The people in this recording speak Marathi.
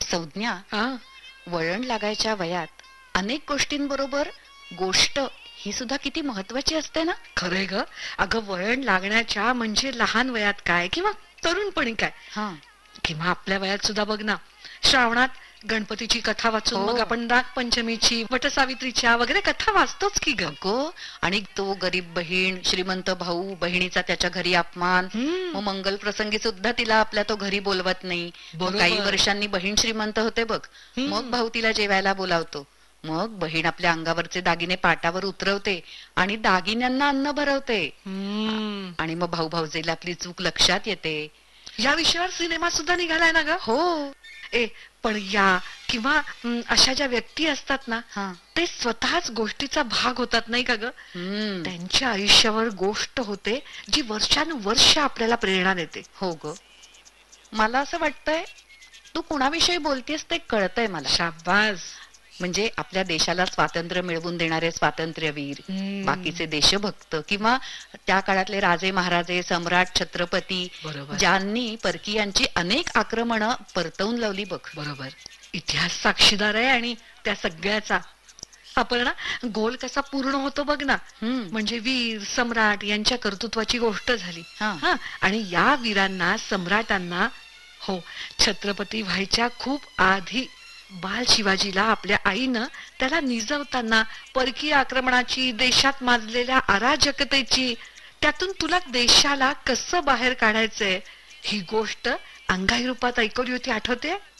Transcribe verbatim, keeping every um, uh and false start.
संज्ञा, हा वळण लागायच्या वयात अनेक गोष्टींबरोबर गोष्ट ही सुद्धा किती महत्वाची असते ना. खरंय ग. अगं वळण लागण्याच्या म्हणजे लहान वयात काय किंवा तरुणपणी काय हा किंवा आपल्या वयात सुद्धा बघ ना, श्रावणात गणपतीची कथा वाचून हो. मग आपण नागपंचमीची, वटसावित्रीच्या वगैरे कथा वाचतोच की ग. अगो, आणि तो गरीब बहीण, श्रीमंत भाऊ, बहिणीचा त्याच्या घरी अपमान, हम्म, मग मंगल प्रसंगी सुद्धा तिला आपल्या तो घरी बोलवत नाही. मग काही बरोबर. वर्षांनी बहीण श्रीमंत होते बघ, मग हम्म, भाऊ तिला जेवायला बोलावतो. मग बहीण आपल्या अंगावरचे दागिने पाटावर उतरवते आणि दागिन्यांना अन्न भरवते. आ- हम्म. आणि मग भाऊ भाऊजेला आपली चूक लक्षात येते. या विषयावर सिनेमा सुद्धा निघालाय ना ग. हो. ए पण या किंवा हं, अशा ज्या व्यक्ती असतात ना, हा ते स्वतःच गोष्टीचा भाग होतात नाही का ग. हम्म त्यांच्या आयुष्यावर गोष्ट होते जी वर्षानुवर्ष आपल्याला प्रेरणा देते. हो ग. मला असं वाटतंय तू कुणाविषयी बोलतेस ते कळतंय मला. शाबास. म्हणजे आपल्या देशाला स्वातंत्र्य मिळवून देणारे स्वातंत्र्यवीर, हम्म, बाकीचे देशभक्त किंवा त्या काळातले राजे महाराजे, सम्राट, छत्रपती, बरोबर ज्यांनी परकीयांची अनेक आक्रमणं परतवून लावली बघ. बरोबर. इतिहास साक्षीदार आहे आणि त्या सगळ्याचा आपण ना गोल कसा पूर्ण होतो बघ ना. हम्म म्हणजे वीर सम्राट यांच्या कर्तृत्वाची गोष्ट झाली. हा हा आणि या वीरांना, सम्राटांना, हो, छत्रपती व्हायच्या खूप आधी बाल शिवाजीला आपल्या आईनं त्याला निजवताना परकीय आक्रमणाची, देशात माजलेल्या अराजकतेची, त्यातून तुला देशाला कसं बाहेर काढायचंय ही गोष्ट अंगाई रूपात ऐकवली होती, आठवते.